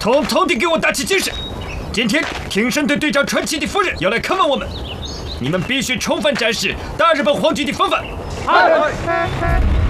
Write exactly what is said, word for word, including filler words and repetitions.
统统的给我打起精神！今天庭审队队长传奇的夫人要来看望我们，你们必须充分展示大日本皇军的风范。 是。